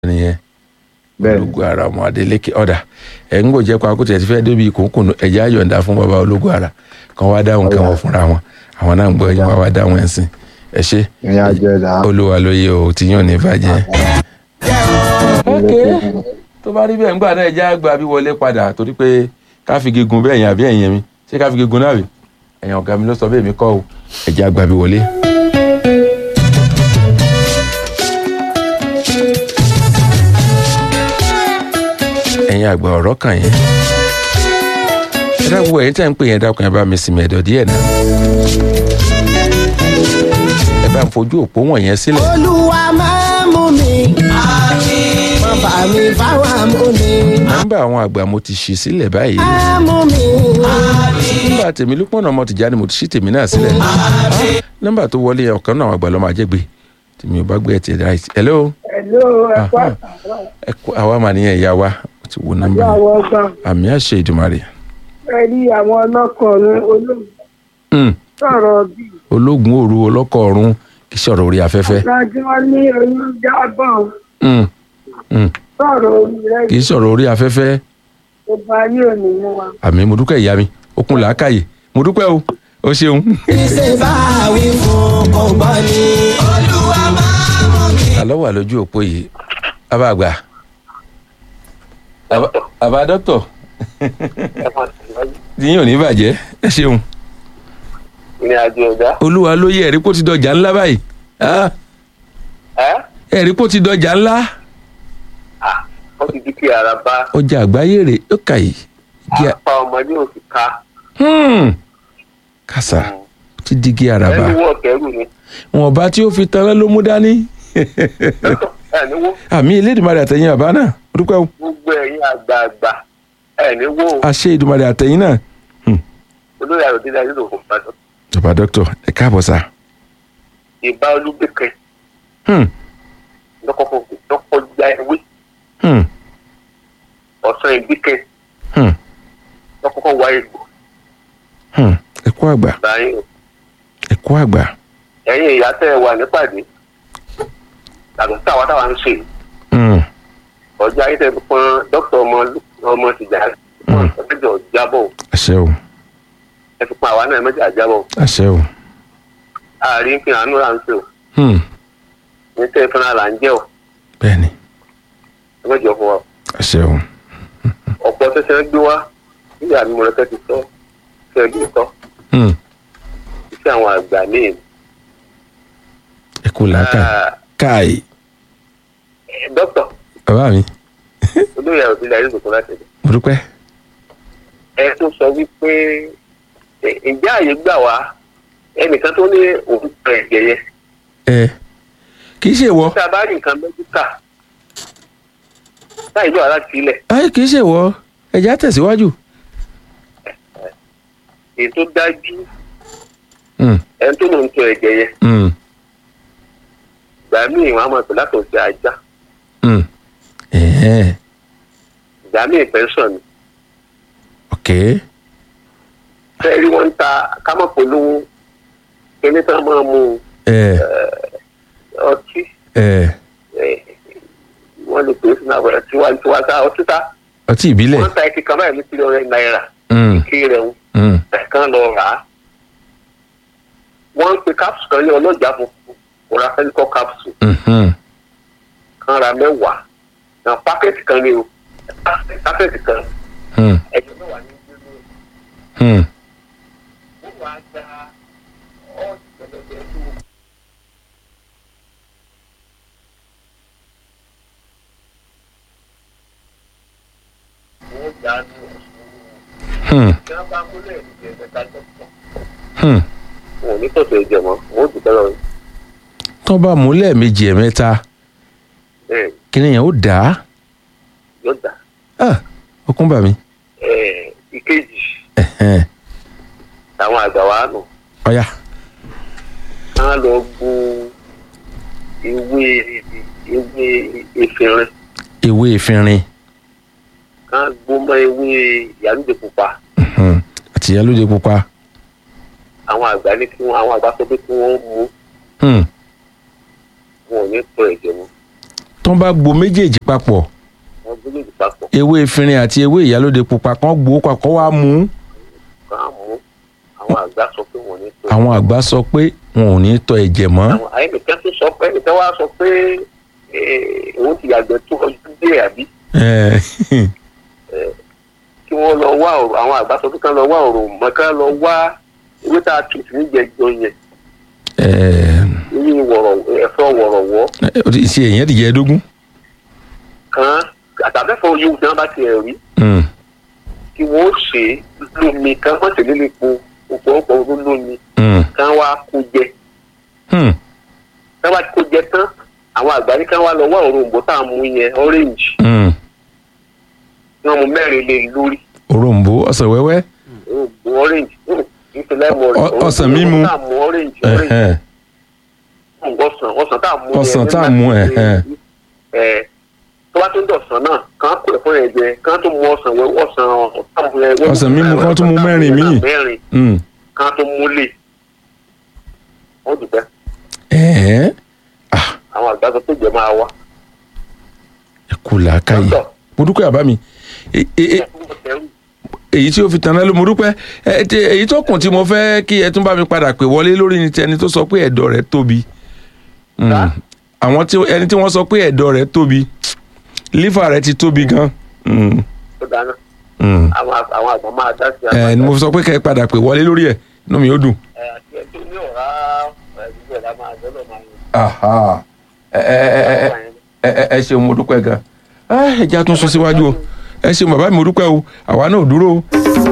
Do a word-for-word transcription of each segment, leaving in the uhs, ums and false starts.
nìyẹn ológun ara ọmọ Adeleke ọ̀dà ẹ̀ ń gò jẹ́ pa akótó ẹ̀ ti fẹ́ débi ìkókùn ẹ̀jẹ̀ ayọ̀ǹda fún bàbá ológun ara kan wá dáhùn kan wọ́n fúnra wọn àwọn náà ń gbọ́ ẹ̀yìn wá wá dáhùn ẹ̀ sìn ẹ̀ ṣe olúwa lóye o ti yàn ní bàjẹ́. tó bá rí bẹ́ẹ̀ ń gbà náà ẹ̀jẹ̀ àgbà bí wọlé padà torí pé ká fi gígùn bẹ́ẹ̀ yẹn àbí ẹ̀yìn mi ṣé ká fi gígùn náà rí ẹ̀yìn ọ̀gá mi ló sọ bẹ́ẹ̀ mi kọ́ o ẹ̀jẹ̀ àgbà bí wọlé. ẹ̀yin àgbà ọ̀rọ̀ kan yẹn ẹ dákun ẹ̀yin tẹ́ ń pè yẹn dákun ẹ bá mi sinmi ẹ̀dọ̀ díẹ̀ náà ẹ bá ń fojú òpó wọ̀nyẹn sílẹ̀. olúwa máa mú mi má bà mí fáwọn amúni. nọ́mbà àwọn àgbà mo ti ṣí sílẹ̀ báyìí. máa mú mi. nọ́mbà tèmi Lúpọ̀nà ọmọ Tìjání mo ti ṣí tèmi náà sílẹ̀. nọ́mbà tó wọlé ọ̀kan náà àwọn àgbà lọ́mọ àjẹgbé tèmi ò bá gbé ẹ̀ tẹ̀ ráìtì. hello. hello ẹ̀kọ́ àtàrà. ẹ̀kọ́ àwa mà níyẹn ìyá wa ti wo nọ́mbà àmì àṣẹ Ìdùmarè. ẹ rí àwọn ọlọ́kọ̀ọ́rùn ológun sọ̀rọ̀ bíi. ológun òru ọlọ́kọ̀ ọ̀run kì í sọ̀rọ̀ orí afẹ́fẹ́. ọ̀gájú wọn ní oyún jábọ̀. sọ̀rọ̀ orí rẹ̀. kì í sọ̀rọ̀ orí afẹ́fẹ́. ọba yìí ò ní mú wa. àmì mo dúpẹ́ ìyá mi okun làákàyè mo dúpẹ́ o o ṣeun. ṣe bá wí fún ọgbọ́n ni olúwa máa mú mi. àlọ́ wà lójú òpó yìí bàbá àgbà bàbá dọ́tọ̀ yín ò ní bàjẹ́ ẹ ṣeun. ní àjò ọ̀dá. olúwa ló yẹ ẹ̀rí kó ti dọjà ńlá báyìí ẹ̀rí kó ti dọjà ńlá. wọ́n ti di kí ara bá. ọjà àgbáyé rè ó kà yìí. apá ọmọdé ò fi ká. kàṣà ó ti di kí ara bá. ẹni wọ́n kẹ́rù ni. wọn bá tí ó fi tan ló mú dání. àmì Elédùmarè àtẹ̀yìn bàbá náà ó dúpẹ́ o. gbogbo ẹ̀yin àgbààgbà ẹni wo. àṣẹ Èdùmàrè àtẹ̀yìn náà. olóyè àròdé dájú ló fún padà. bàbá dókítà ẹ káàbọ̀ sá. ìbá olúgbẹ̀kẹ́. lọ́kọ̀ọ́kọ́ lọ́kọ̀ já ewé. ọ̀sán ìgbíkẹ́. lọ́kọ̀ọ́kọ́ wá egbò. ẹ kú àgbà. ẹ kú àgbà. ẹ̀yin ìyá tẹ́ ẹ wà nípàdé. tàbí táwa táwa ń ṣe. ọjà ayé tẹ́ fi pọn dókítà ọmọ ọmọ Tìjání. ọjọ́ jábọ̀. àṣẹ o. ẹ fi pọn àwa náà mẹ́jọ àjábọ̀. àṣẹ o. àárín fi àánú là ń ṣe o. ní tẹ́ fúnra là ń jẹ́ o. bẹ́ẹ̀ni. ẹ mẹ́jọ fún wa. àṣẹ o. ọ̀pọ̀ ṣẹ̀ṣẹ̀ ń gbé wá nígbà àmì mọ̀lẹ́kẹ́ ti sọ ṣe é bí sọ. iṣẹ́ àwọn àgbà míì. ẹ kú làákà káì. dókítà. bàbá mi. olóyè àròsí ilẹ̀ ayélujára láti ẹ̀dẹ̀. mo dúpẹ́. ẹ tún sọ wípé ǹjẹ́ àyè gbà wá ẹnìkan tó ní òun kan ẹ̀jẹ̀ yẹn. ẹ kì í ṣe wọ. tí a bá rí nǹkan mẹ́tíkà láì lọ́wọ́ láti ilẹ̀. ayé kì í ṣe wọ ẹ̀jẹ̀ á tẹ̀síwájú. ètò dájú ẹni tó lòun tó ẹ̀jẹ̀ yẹn. ìgbà míì wọn á máa pè látọ̀ sí ajá. ìgbà míì pẹ́ńsọ̀n ni. ok. fẹ́ẹ́ rí wọn ń ta kámọ́polówó kíní tí wọ́n máa mú ọtí. wọ́n lè pè é sínú àwọn tiwa tiwa ká ọtí ta. ọtí ìbílẹ̀. wọ́n ta ẹtì kan báyìí ní kílíọ̀nù náírà. kí rẹ̀ ń ẹ̀kan lọ rà á. wọ́n ń pe capsule kan ní ọlọ́jà funfun ọ̀rá fẹ́ńkọ́ capsule. kan ra mẹ́wàá na pákẹ́tì kan ní o pákẹ́tì kan ẹ̀jẹ̀ mẹ́wàá ní gbígbó. wọ́n wá gba ọ́ọ̀tì pẹ̀lẹ́pẹ̀lẹ́ tó. wọ́n gbà ní ọ̀sùn. kí wọ́n bá múlẹ̀ ní ẹ̀ẹ́dẹ́gbẹ̀ta dọ́kítọ̀. wọn ò ní tọ̀tọ̀ ẹ̀jẹ̀ mọ́ wọn ò dùn lọ́rùn. tó bá múlẹ̀ méjì ẹ̀ mẹ́ta kí ni yẹn ó dà á. yóò dà. okun bà mí. ìkejì àwọn àgbà wa nù. ọ̀ya. wọ́n lọ gún ewé ewé efinrin. ewé efinrin. wọ́n gún mọ́ ewé ìyálóde pupa. àti ìyálóde pupa. àwọn àgbà ní kí wọ́n àwọn àgbà sọ pé kí wọ́n mú. wọn ò ní tọ ẹ̀jẹ̀ mu. tó ń bá gbo méjèèjì papọ̀ wọ́n gbé méjì papọ̀ ewé efinrin àti ewé ìyálóde pupa kan gbó papọ̀ wá mú. kàn án mú àwọn àgbà sọ pé wọ́n ní tó. àwọn àgbà sọ pé wọn ò ní tọ ẹ̀jẹ̀ mọ́. àwọn ẹnìkan tó sọ pé ẹnìkan wá sọ pé eh, òun ti yàgbẹ́ tó ọdún dé àbí Eh, kí wọ́n lọ wá ọ̀rọ̀ àwọn àgbà sọ pé kán lọ wá ọ̀rọ̀ mọ́ kán lọ wá ewé tá a tù sí níjẹ̀jọ yẹn eh, ní wọ̀rọ̀ ẹ̀fọ́ wọ̀rọ̀wọ́ ó ti ṣe èèyàn dìjẹ́ dógún. kan àtàfẹ́fọ́ yóò tí wọ́n bá ti ẹ̀ rí Mm, kí wọ́n ṣe é lómi kan wọ́n sì líle po ọ̀pọ̀lọpọ̀ ọdún lómi mm, kán wá kó jẹ mm. kán wá kó jẹ tán àwọn àgbà ní kán wá lọ wá òrombó tá a mú yẹn orange Mm. wọ́n mú mẹ́rin lé lórí òrombó ọsàn wẹ́wẹ́. òrombó orange nítorí mọ̀ Ọ- ọsàn mímu. tá a mú orange orange Ẹ̀hẹ́n. ọsàn ọsàn tá a mú Ọsàn tá a mú, ẹ̀hẹ́n. ẹ tó bá tó ń dọ̀sán náà kán kó ẹ̀fọ́ yẹn jẹ kán tó mú ọsàn wẹ ọsàn ọsàn Ọsàn mímu, kán tó mú mẹ́rin míì. mẹ́rin Mm. kán tó mú lè wọ́n dùpẹ́ Ẹ̀ẹ́. àwọn àgbà sọ pé jẹ máa wá. ẹ kú làákàyè Dọ́tọ̀. mo dúpẹ́ àbá mi E- e- e- èyí tí ó fi tanná ló mo dúpẹ́ ẹ ti- èyí tó kùn tí mo fẹ́ kí ẹ tún bá mi padà pè wọlé lórí ni tẹni tó sọ pé ẹ̀dọ̀ rẹ̀ tóbi. Mm. Sá? àwọn tí ẹni tí wọ́n sọ pé ẹ̀dọ̀ rẹ̀ tóbi lífà rẹ̀ ti tóbi gan. Mm. tó dáná Mm. àwọn àwọn àgbà máa dá sí ẹ ni mo sọ pé kẹ́ ẹ padà pè wọlé lórí ẹ̀ inú mi ó dùn. ẹ àti ẹ tó ní ọ̀rá ẹ̀dúgbò ẹ̀dá máa dọ́lọ̀ máa yọ. Aha. ẹ ẹ ẹ ẹ ẹ ẹ ẹ ṣeun mo dúpẹ́ gan. ẹ jẹ́ àtúnṣe síwájú o ẹ ṣeun bàbá mi mo dúpẹ́ o àwa náà ò dúró o.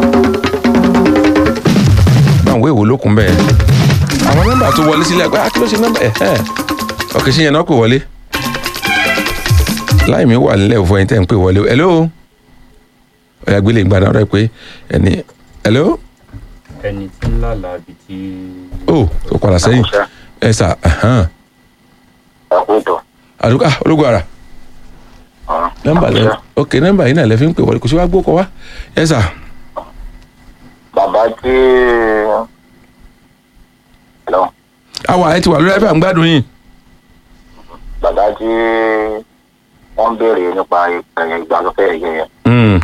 báwo èwo ló kún bẹ́ẹ̀. àwọn nọ́mbà tó wọlé sílẹ̀ pé kí ló ṣe nọ́mbà ẹ̀ ẹ̀ ọ̀kẹ́ ṣe yẹn náà kò wọlé. láì mi wà nílẹ̀ fún ẹni tẹ́ ń pè wọlé o hello. ọ̀yà gbélé ìgbà náà rẹ̀ pé ẹni hello. ẹni tí ń lálàá bíi tí. ó tó padà sẹ́yìn ẹ sà àkójọ àdúgbò ológun ara nọ́mbà lẹ ok nọ́mbà yìí náà lẹ fi ń pè wọlé kò sí wá gbó kọ wá ẹ sà. bàbá tí hello àwa ẹ ti wà lórí ẹfẹ à ń gbádùn yín. bàbá tí wọ́n béèrè nípa ìgbàlófẹ́ ẹ̀yẹ yẹn Mm,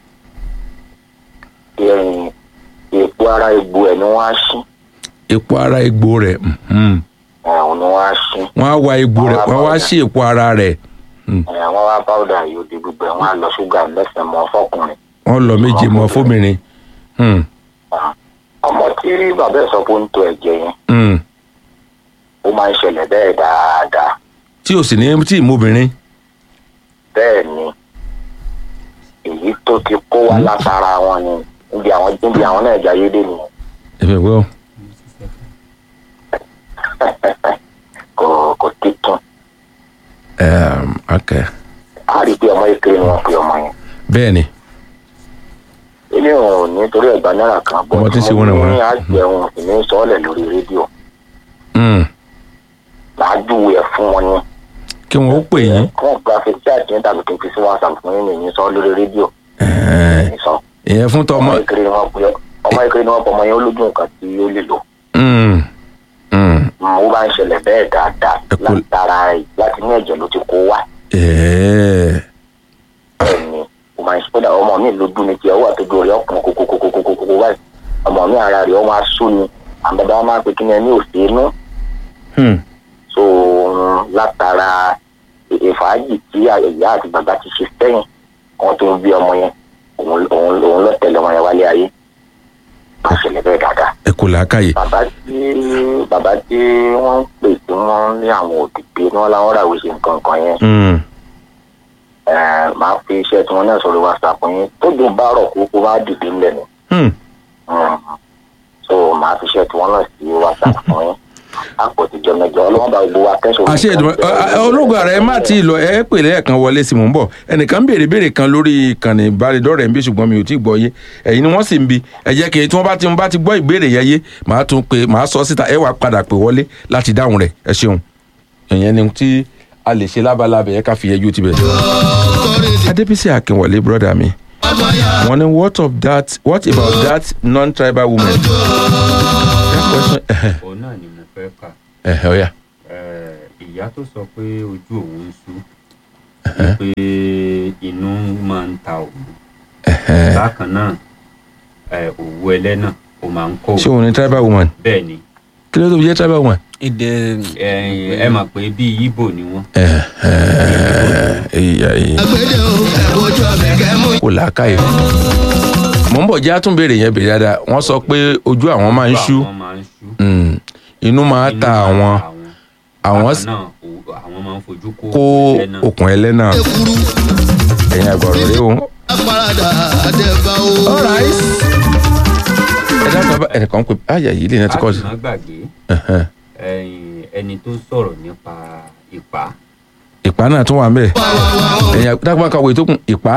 ẹ̀yìn èpo ara egbò ẹ̀ ni wọ́n á ṣí epo ara egbò rẹ̀ mhm. ẹ̀hún ni wọ́n á ṣí wọ́n á wa egbò rẹ̀ wọ́n á wá sí epo ara rẹ̀ ẹ̀ wọ́n wá páwọ́dà yóò di gbogbo ẹ̀ wọ́n á lọ ṣúgà lẹ́sẹ̀ mọ́ fọkùnrin. wọ́n lọ méje mọ́ fómìnrin. Mm, ọmọ tí bàbá ẹ̀ sọ pé ó ń to ẹ̀jẹ̀ yẹn mm. ó máa ń ṣẹlẹ̀ bẹ́ẹ̀ dáadáa tí o sì ní tí ìmọ̀bìnrin. bẹ́ẹ̀ ni èyí tó ti kó wá látara wọn ni níbi àwọn níbi àwọn náà jayé dé nìyẹn ẹ̀fẹ̀ wọ́ kò kò títún ok a rí i pé ọmọ ìkéré ni wọ́n pe ọmọ yẹn bẹ́ẹ̀ ni ilé òun nítorí ẹgbàá náírà kan bọ́ Ọmọ tí ń ṣe wọ́nàwọ́nà. ní àgbẹ̀wọ̀n sì ní sọ́ọ̀lẹ̀ lórí rédíò Mm, màá júwe ẹ̀ fún wọn ni kí wọ́n ó pè yín. kí wọ́n gba fi chat yẹn tàbí kí n fi sí whatsapp fún yín nìyí sọ lórí rédíò Ẹ̀ẹ́, nìyí sọ ìyẹn fún ọmọ tọmọ. ìkéré ni wọ́n pe ọmọ ìkéré ni wọ́n pe ọmọ yẹn ó lójú nǹkan tí ó lè lò Mm, mm. ó bá ń ṣẹlẹ̀ bẹ́ẹ̀ dáadáa Ẹ kú- látara ẹ̀ láti ní ẹ̀jẹ̀ ló ti kó wá Ẹ̀ẹ́, bẹ́ẹ̀ ni ó máa ń ṣe kódà ọmọ mi lójú ni tiẹ̀ ó wà tójú rẹ̀ ọkùnrin kókókókókókó báyìí ọmọ mi ara rẹ̀ ọmọ asú ni àbẹ̀bẹ̀ wọn máa ń pe kí ni ẹni òsè inú hmm, so um, látara ìfàájì tí ìyá àti bàbá ti ṣe sẹ́yìn wọn tó ń bí ọmọ yẹn òun òun òun lọ tẹ̀lé ọmọ yẹn wálé ayé má ṣẹlẹ̀ bẹ́ẹ̀ dáadáa. ẹ kò làákàyè. bàbá tí bàbá tí wọ́n ń pè tí wọ́n ní àwọn òdìgbé ní wọ́n láwọn ràwé ṣe nǹkan kan yẹn Mm, ẹ̀ máa fi iṣẹ́ tí wọ́n náà sọ̀rọ̀ whatsapp yẹn tó dùn bá rọ̀ kó kó bá dìde ńlẹ̀ ni hmm. so máa fi iṣẹ́ tí wọ́n náà sí whatsapp fún yín àpò ìjọ mẹ́jọ ọlọ́wọ́n bá gbogbo wa kẹ́sọ̀. àṣẹ ìdùnnú ológun ààrẹ ẹ má ti lọ ẹ pè lẹ́ẹ̀kan wọlé sí mò ń bọ̀ ẹnìkan béèrè béèrè kan lórí ìkànnì ìbánidọ́rẹ̀ẹ́ ń bí ṣùgbọ́n mi ò tí ì gbọ́ yé ẹ̀yin ni wọ́n sì ń bi ẹ jẹ́ kí tí wọ́n bá ti bá ti gbọ́ ìbéèrè yẹn yé màá tún pé màá sọ síta ẹ wàá padà pè wọlé láti dáhùn rẹ̀ ẹ ṣeun ìyẹn ni tí a lè ṣe lábalábẹ̀ yẹn ká fi yẹjú tibẹ̀. Adébísí Akínwọlé brọ́dà mi wọ́n ní what of that what about that non-tribal woman. That question, ẹ̀hẹ̀, òun náà ni mo fẹ́ kà. ẹ̀hẹ̀, ọ̀yà. Eh, ìyá tó sọ pé ojú òun ń sú pé inú máa ń ta òun bákan náà òwú ẹlẹ́nà ó máa ń kó. ṣé òun ni tribal woman. bẹ́ẹ̀ ni. kí ló tó fi jẹ́ tribal woman. èdè ẹ mọ̀ pé bíi Ìgbò ni wọ́n. kò lákàyè mò ń bọ̀ jẹ́ àtúnbèrè yẹn bèrè dáadáa wọ́n sọ pé ojú àwọn máa ń ṣú inú máa ta àwọn àwọn máa ń fojú kó okùn ẹlẹ́nà ẹ̀yìn àgbọ̀rọ̀ rẹ o. ẹ dákun ẹnìkan pé àyà yìí lè ní ẹ ti kọ́ sí. a ti má gbàgbé ẹni tó sọ̀rọ̀ nípa ìpá. ìpá náà tún wà ń bẹ̀ ẹ̀yìn dákun bá kàwé tó kún ìpá.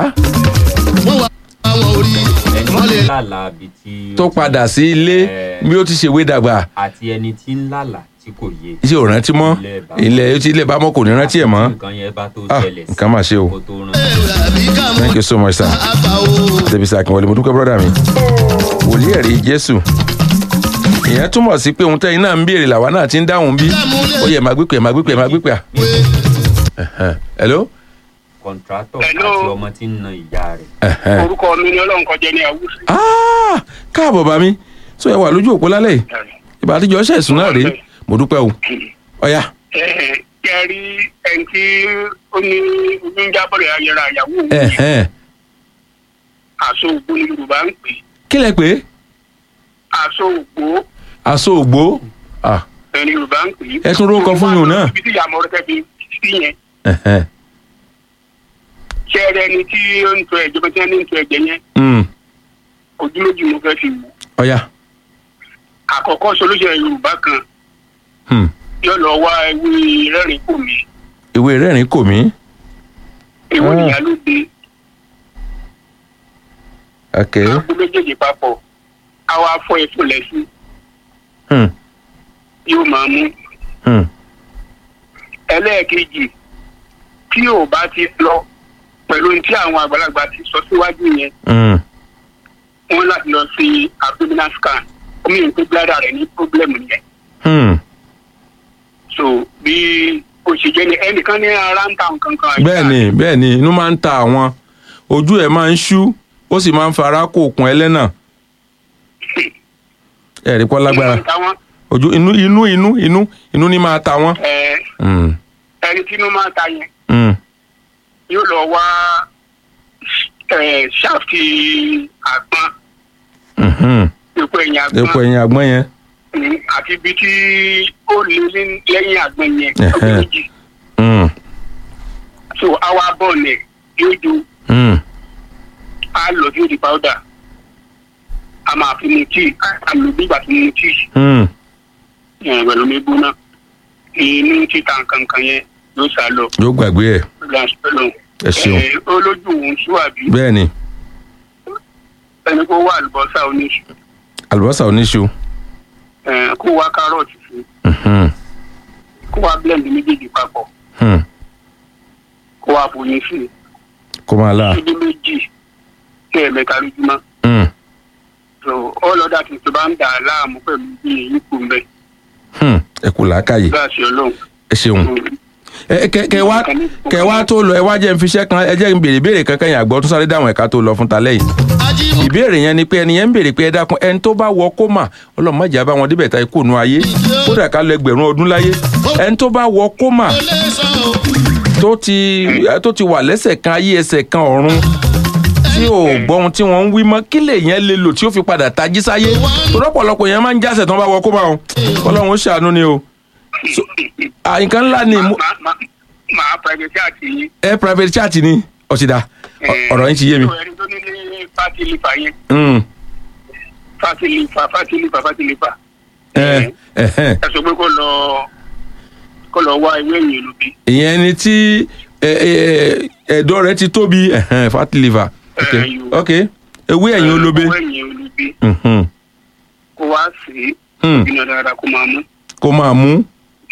ẹni tí ń lálàá bí tí. tó padà sí ilé bí ó ti ṣe wé dàgbà. àti ẹni tí ń lálàá tí kò yé. ṣé ò rántí mọ́ ilẹ̀ tí ilẹ̀ bá mọ́ kò ní rántí ẹ̀ mọ́. ah nǹkan máa ṣe o. thank you so much sir. debisa Akínwọlé mo dúpẹ́ brọ́dà mi. wòlíì ẹ̀rí Jésù. ìyẹn túmọ̀ sí pé ohun tẹ́yìn náà ń béèrè làwa náà ti ń dáhùn bí. ó yẹ máa gbípẹ́ máa gbípẹ́ máa gbípẹ́. hello. kọ̀ǹtrátọ̀ àti ọmọ tí ń na ìyá rẹ̀. orúkọ mi ni Ọlọ́run kọjá ní Awúsì. káàbọ̀ bá mi sọ ẹ wà lójú òpó lálẹ́ yìí ìbàdíjọ́ ṣẹ̀sùn náà rèé mo dúpẹ́ o ọ̀ya. kẹrí ẹni tí ó ní oyún jábọ̀rẹ̀ ayẹra ìyàwó mi aṣọ ògbó ni Yorùbá ń pè. kí lẹ pé. aṣọ ògbó. aṣọ ògbó. ẹni Yorùbá ń pè. ẹ tún rókọ fún yòó náà. ibi tí ìyá mọ̀rẹ́kẹ́ fi sí yẹn. kẹrẹ ẹni tí ó ń tọ ẹ̀jẹ̀ bẹ́ẹ̀ tí wọ́n ń tọ ẹ̀jẹ̀ yẹn. ojú méjì mo fẹ́ fi wù. ọ̀ya. àkọ́kọ́ solúṣẹ̀ Yorùbá kan yóò lọ wá ewé rẹ́rìn kò mí. ewé rẹ́rìn kò mí. ewé ìyá ló dé. ok. agbo méjèèjì papọ̀ àwa afọ ètò lẹ́sìn. yóò máa mú. ẹlẹ́ẹ̀kejì tí ò bá ti lọ pẹ̀lú ohun tí àwọn àgbàlagbà ti sọ síwájú yẹn. wọ́n láti lọ sí abdominal scan omi ìpín bladder rẹ̀ ní problem yẹn. Hmm. so bí o ṣe jẹ́ ni ẹnìkan ní ara ń ta nǹkan kan. bẹ́ẹ̀ni bẹ́ẹ̀ni inú máa ń ta àwọn ojú ẹ̀ máa ń ṣú ó sì máa ń fara kó okùn ẹlẹ́nà. ẹ rí pọ́ lágbára ojú inú inú inú inú inú ní máa ta wọ́n. ẹni tí inú máa ta yẹn yóò lọ wá ṣáàfì àgbọn. epo ẹ̀yìn àgbọn epo ẹ̀yìn àgbọn yẹn. àti ibi tí ó lé lẹ́yìn àgbọn yẹn ọdún méjì. so àwa bọ́ọ̀lù yóò ju a lọ sí òdì powder a máa fi mu tíì a lò bí ìgbà tí mu tíì. pẹ̀lú mi gbóná inú títa nǹkankan yẹn yóò sá lọ. yóò gbàgbé ẹ̀. ẹ ṣeun. olójú òun sú àbí. bẹ́ẹ̀ni. ẹni kó wá àlùbọ́sà oníṣu. àlùbọ́sà oníṣu. kó wá kárọ̀tì sí. kó wá blend méjèèjì papọ̀. kó wá fòyín sí. kó máa la. ibi méjì kí ẹ mẹ́ta lójúmọ́. so ọlọ́dà tí tó bá ń dà á láàmú pẹ̀lú bí èyí kò ń bẹ̀. ẹ kò làákàyè. bá a ṣe ọlọ́run. ẹ ṣeun. ẹ kẹ kẹ wá kẹ wá tó lọ ẹ wá jẹ́ n fiṣẹ́ kan ẹ jẹ́ n béèrè béèrè kankan yẹn àgbọ̀ tó sáré dáhùn ẹ̀ka tó lọ fún talẹ́ yìí. ìbéèrè yẹn ni pé ẹni yẹn ń béèrè pé ẹ dákun ẹni tó bá wọ kómà ọlọ́mọdé bá wọn débẹ̀ ta ikú nu ayé kódà ká lọ ẹgbẹ̀rún ọdún láyé ẹni tó bá wọ kómà tó ti tó ti wà lẹ́sẹ̀ kan ayé ẹsẹ̀ kan ọ̀run tí ò gbọ́ ohun tí wọ́n ń wí mọ́ kí lè yẹn lè lò tí ó fi padà tají sáyé lọ́pọ̀lọpọ̀ yẹn máa ń jásẹ̀ tó bá wọ kómà o ọlọ́run ó ṣàánú ni o nǹkan ńlá ni. màá private chat yín. ẹ private chat ni ọ̀sídà ọ̀rọ̀ yín ti yé mi. ẹni tó ní ní fati lifa yẹn. fati lifa fati lifa fati lifa. ẹ ẹ ẹ sọ pé kó lọ kó lọ wá ewé ẹ̀yìn olùbí. ìyẹn ni tí ẹ̀dọ̀ rẹ ti tóbi fati liver. ok ok ewé ẹ̀yìn olóbe. ewé ẹ̀yìn olùbí. kó wá sí ìgbìnà dáadáa kó máa mú. kó máa mú.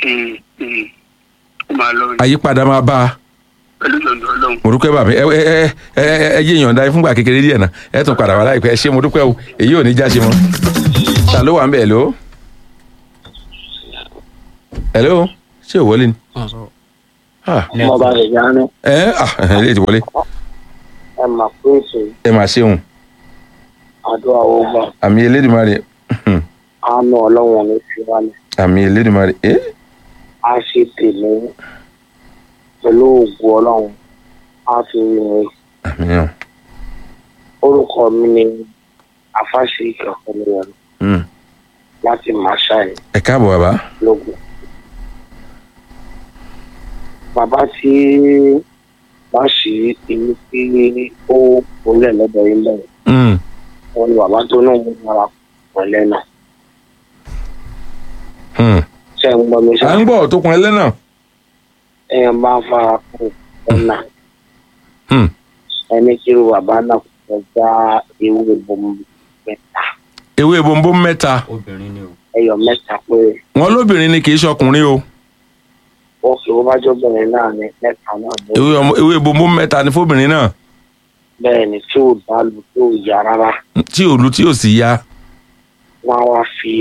kó máa lọ. àyípadà máa bá a. pẹ̀lú ìyọ̀ǹda Ọlọ́run. mo dúpẹ́ bàbá ẹ ẹ ẹ ẹ yé ìyọ̀ǹda yín fúngbà kékeré díẹ̀ náà ẹ tún padà wá láìpẹ́ ẹ ṣé mo dúpẹ́ o èyí ò ní já ṣe mọ́. ta ló wà ń bẹ̀ hello. hello ṣé ò wọlé ni. mo bá lè yá ní. ẹ ẹ lè ti wọlé. ẹ mà pé ètò ẹ mà ṣeun. àdúrà ó gbà. àmì Elédùmarè. àánú ọlọ́run ní fi wálẹ̀. àmì Elédùmarè. ẹ. a ṣe tèmi pẹ̀lú ògùn ọlọ́run a fi rìn. àmì yàn. orúkọ mi ni afáṣe ìkẹ̀kọ́ mi rẹ̀ láti Màṣáì. ẹ káàbọ̀ bàbá. lógún. bàbá tí bá ṣe èmi tí ó kúnlẹ̀ lọ́dọ̀ yín bẹ̀rẹ̀. wọn ni bàbá tó náà mú ara pẹ̀lẹ́ náà. ṣé ń gbọ́ mi ṣe. à ń gbọ́ tó kun ẹlẹ́ náà. ẹ̀yàn bá ń fara kún ọ̀nà. ẹni kí irú bàbá náà kò já ewé bombo mẹ́ta. ewé bombo mẹ́ta. obìnrin ni o. ẹyọ mẹ́ta péré. wọn lóbìnrin ni kì í ṣọkùnrin o. wọ́n fi owó bájọ́ bẹ̀rẹ̀ náà ní mẹ́ta náà. ewé ọmọ ewé bombo mẹ́ta ni fóbìnrin náà. bẹ́ẹ̀ ni tí ò bá lu tí ò yá rárá. tí ò lu tí ò sì yá. wọ́n á wá fi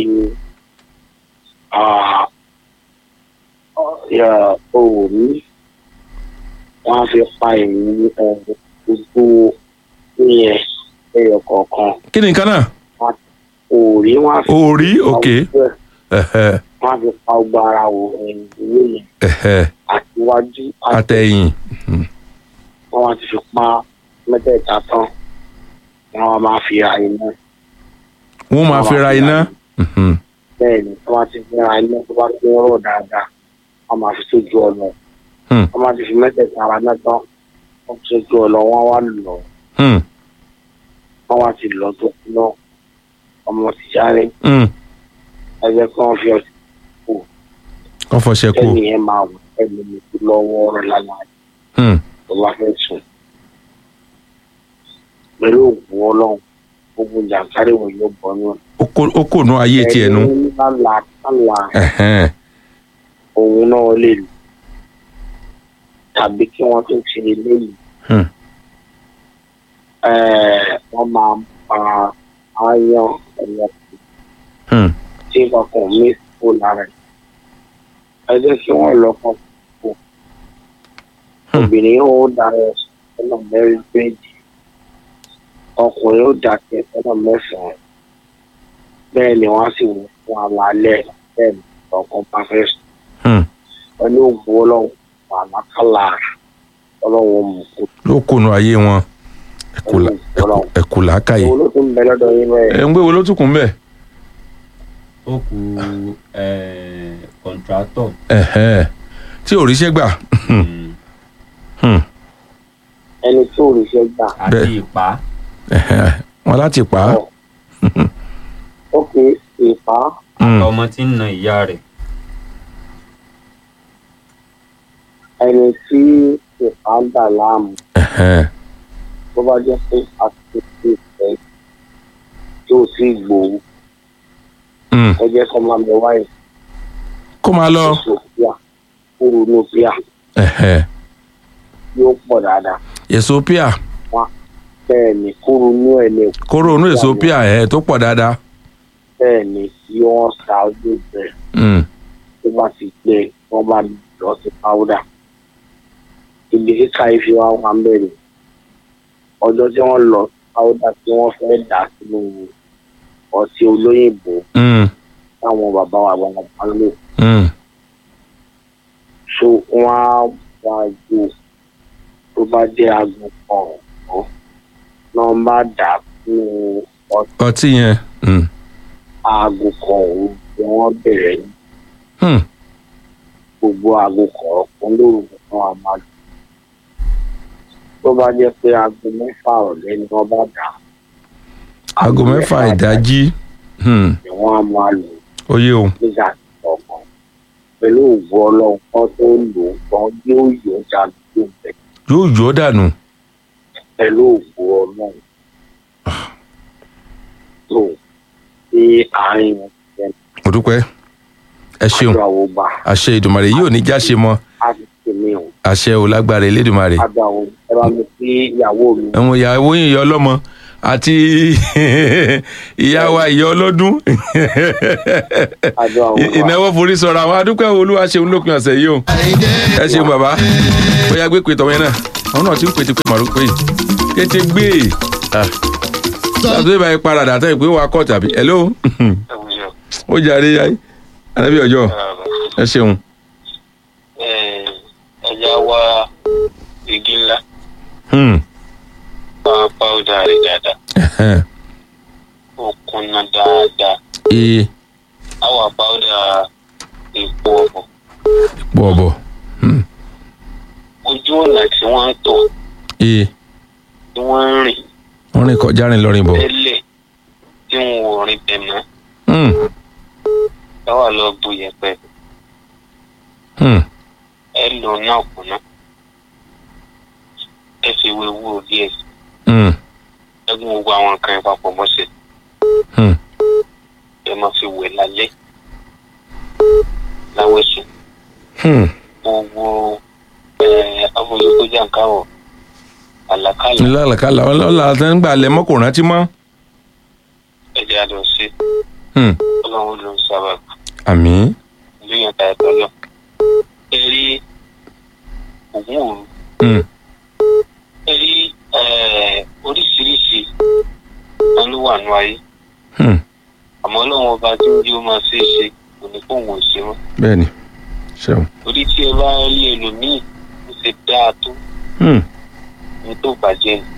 òòrí wọ́n á fi pa èmi gbogbo yẹn ẹyọ kọ̀ọ̀kan. kí ni nǹkan náà. òòrí wọ́n á fi. òòrí ok. wọ́n á fi pa ọgbà ara òòrùn ìwé yẹn. àtiwájú àtẹ̀yìn. wọ́n á ti fi pa mẹ́tẹ̀ẹ̀ta tán wọ́n á máa fi ra iná. wọ́n máa fi ra iná. bẹ́ẹ̀ ni wọ́n á ti fi ra iná tó bá ti ń rọ̀ dáadáa wọ́n máa fi sójú ọ̀nà. wọ́n máa ti fi mẹ́tẹ̀ẹ̀ta ara náà tán wọ́n fi sójú ọ̀nà wọ́n wá lọ. wọ́n wá ti lọ tó kú náà ọmọ ti jáde. ẹgbẹ́ kí wọ́n fi ọtí kù. kọ́ fọṣẹ kù. ẹni yẹn máa wọ ẹni mi kú lọ́wọ́ rẹ̀ lálẹ́ tó bá fẹ́ sùn. pẹ̀lú òògùn ọlọ́run gbogbo jàǹkárí wọn yóò bọ́ nù. ó kò nú ayé tiẹ̀ nu. ẹni lálá kálá òun náà lè lò tàbí kí wọ́n tó ṣe eléyìí. wọ́n máa pa áyán ẹ̀yẹ tí kankan mí kó lára ẹ̀. ẹ jẹ́ kí wọ́n lọ kàn kó. obìnrin yóò dára ẹ̀sùn ọ̀nà mẹ́rin méjì. ọkùnrin yóò dà kí ẹ̀sọ́nà mẹ́sàn-án. bẹ́ẹ̀ ni wọ́n á sì wọ́n fún alálẹ̀ bẹ́ẹ̀ ni ọkàn bá fẹ́ sùn. wọ́n ní òògùn ọlọ́run àlákàlà ọlọ́run mú kó. ló kùnú ayé wọn ẹ̀kú làákàyè. owó ló tún bẹ lọ́dọ̀ yín bẹ́ẹ̀. ẹ̀ ń gbé wo ló tún kún bẹ́ẹ̀. ó kù kọ̀ǹtrátọ̀. tí ò ríṣẹ́ gbà. ẹni tí ò ríṣẹ́ gbà. àti ìpá. wọn láti pa á. ok ìpá. ọmọ tí ń na ìyá rẹ̀. ẹni tí ìpá ń dà láàmú. tó bá jẹ́ pé àti ìfẹ́ tí ò sí gbòó. ẹ jẹ́ kó máa lọ wáyé. kó máa lọ. ethiopia kúrú nùpíà. yóò pọ̀ dáadáa. Ethiopia. bẹ́ẹ̀ ni kúrú nú ẹ̀ ní. kóró nú Ethiopia ẹ̀ tó pọ̀ dáadáa. bẹ́ẹ̀ ni tí wọ́n sa ojú bẹ̀. tó bá ti gbẹ wọ́n bá lọ sí powder. ibi kíkà ìfi wa wà ń bẹ̀rẹ̀. ọjọ́ tí wọ́n lọ powder tí wọ́n fẹ́ dà sínú ọtí olóyìnbó táwọn bàbá wa gbọ́dọ̀ bá ń lò. so wọ́n á wá ju tó bá jẹ́ aago kan ọ̀hún náà bá dà sínú ọtí yẹn. aago kan ọ̀hún ni wọ́n bẹ̀rẹ̀ ní. gbogbo aago kọ̀ọ̀kan lórúkọ kan a máa lò. tó bá jẹ́ pé aago mẹ́fà ọ̀lẹ́ ni wọ́n bá dà. aago mẹ́fà ìdájí. ni wọ́n á máa lò. ó yé o. nígbà kọ̀ọ̀kan pẹ̀lú òògùn ọlọ́run kan tó ń lò ó gan yóò yọ dànù tó bẹ̀. yóò yọ dànù. pẹ̀lú òògùn ọlọ́run. tó ní àárín wọn. mo dúpẹ́ ẹ ṣeun àṣẹ Èdùmàrè yìí ò ní jáṣe mọ́ àṣẹ ò lágbára Elédùmarè. àgbà wo ẹ bá mi sí ìyàwó mi. ẹ̀wọ̀n ìyàwó yìí yọ ọlọ́mọ àti ìyá wa ìyá ọlọ́dún àjọ àwọn wa. ìnáwó forí sọ̀rọ̀ àwọn adúpẹ́ olúwa ṣeun lópin ọ̀sẹ̀ yìí o ẹ ṣeun bàbá bóyá gbé pé tọmọ yẹn náà àwọn náà ti ń pètè pé màrú pé kété gbé ṣàtúnṣe báyìí paradà tẹ́ ìpé wa kọ́ tàbí hello ó jàre yáyí ànábì ọjọ́ ẹ ṣeun. ẹja wa igi ńlá Hmm. pa pàwùdà rẹ̀ dáadáa Ẹ̀hẹ́n. ó kúnná dáadáa ee àwa pàwùdà epo ọ̀bọ̀ pọ̀ ọ̀bọ̀ Hmm. ojú ọ̀nà tí wọ́n ń tọ̀ ee tí wọ́n ń rìn wọ́n rìn kọjá rìn lọ́rin bọ̀. tẹ́lẹ̀ tí wọn ò rìn bẹ̀ mọ́ Hmm. ẹ wà lọ bu yẹ̀pẹ̀ Hmm. ẹ lò náà kùnà ẹ fi wéwú díẹ̀ sí Hmm. ẹ gún gbogbo àwọn nǹkan ẹ papọ̀ mọ́sẹ̀ Hmm. ẹ máa fi wẹ̀ lálẹ́ láwẹ̀ sùn Hmm. gbogbo ẹ afọlẹ́kọjá nǹkan ọ̀ àlàkalẹ̀ lálàkàlà ọlọ́lá tẹ́ ń gbà lẹ́ mọ́ kò rántí mọ́. ẹ̀jẹ̀ àdó sí Hmm. ọlọ́run ló ń sábà àmín. lóyún ọ̀tá ẹ̀tọ́ lọ ẹ rí ògùn òru Hmm. ẹ rí ẹ, oríṣiríṣi wọn ló wà nù ayé Hmm. àmọ́ ọlọ́run ọba tí ó yóò máa ṣe é ṣe kò ní kó wọn ṣe wọn bẹ́ẹ̀ni ṣeun. torí tí ẹ bá rí ẹlòmíì ó ṣe dáa tó Hmm. ní tó bàjẹ́ ni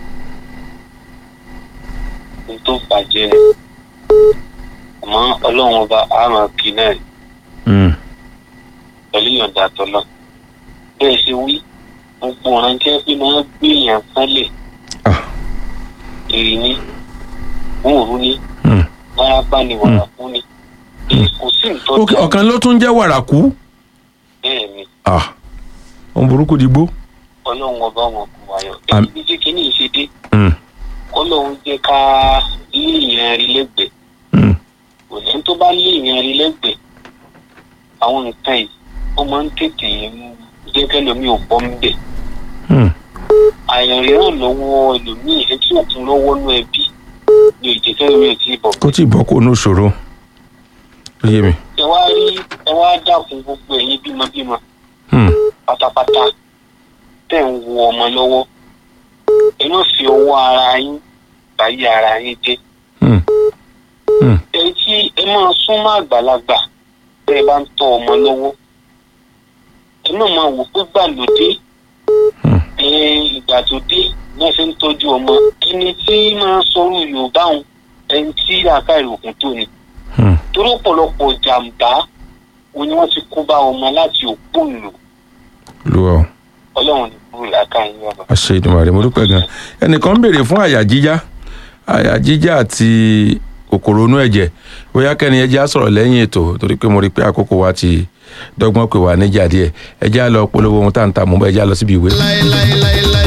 ní tó bàjẹ́ ni àmọ́ ọlọ́run ọba á máa kì í náà Hmm. pẹ̀lú ìyọ̀ǹda àtọ́lọ́ bẹ́ẹ̀ ṣe wí gbogbo ọ̀ràn tí wọ́n fi máa ń gbé èèyàn sálẹ̀ Ah. èrè ní wòrú ní Hmm. wárápá ni wàrà fún ni kò sí ìtọ́jú ok ọ̀kan ló tún jẹ́ wàràkú. bẹ́ẹ̀ ni Ah. ohun burúkú di gbó. ọlọ́run ọba wọn kò wáyọ̀ Am- ẹni bí jẹ́ kínní ìṣe dé Hmm. ọlọ́run jẹ́ ká léèyàn rí lẹ́gbẹ̀ẹ́ Hmm. òní tó bá léèyàn rí lẹ́gbẹ̀ẹ́ àwọn nǹkan yìí wọ́n máa ń tètè jẹ́ kẹ́lòmíì ò bọ́ ń bẹ̀ Hmm. àìrìnrìn lọ́wọ́ ẹlòmíì ẹ tí òkun lọ́wọ́ nú ẹbí ni òjì kẹ́lòmíì ò tí ì bọ̀ kó tí ì bọ́ kó nù ṣòro. ó yé mi. ẹ wá rí ẹ wá dákun gbogbo ẹ̀yin bímọbímọ Hmm. pátápátá tẹ̀ ń wo ọmọ lọ́wọ́ ẹ má fi ọwọ́ ara yín báyé ara yín jẹ́ Hmm. Hmm. ẹ tí ẹ máa súnmọ́ àgbàlagbà tẹ́ ẹ bá ń tọ́ ọmọ lọ́wọ́ ẹ má máa wò pé gbàlódé Hmm. ẹ ìgbà tó dé ní ẹ ṣe ń tọ́jú ọmọ ẹni tí máa sọ̀rọ̀ Yorùbá òun ẹni tí àkàrà òkun tó ni Hmm. torí ọ̀pọ̀lọpọ̀ jàǹbá wo ni wọ́n ti kó bá ọmọ láti òpó ìlú lu ọ ọlọ́run ní kúrò lákàáyé ọba. àṣẹ ìdùnmọ̀rẹ́ mo dúpẹ́ gan. ẹnìkan ń béèrè fún àyà jíjá àyà jíjá àti kòkòrò inú ẹ̀jẹ̀ bóyá kẹ́ni ẹjẹ́ á sọ̀rọ̀ lẹ́yìn ètò torí pé mo rí i pé àkókò wa ti dọ́gbọ́n pé wà níjà díẹ̀ ẹjẹ́ á lọ polówó ohun tá à ń ta mú bá ẹjẹ́ á lọ síbi ìwé. láéláéláéláé.